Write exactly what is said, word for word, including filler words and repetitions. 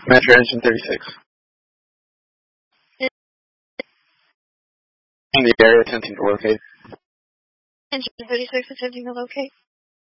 Metro Engine thirty-six. In the area attempting to locate. Engine thirty-six attempting to locate.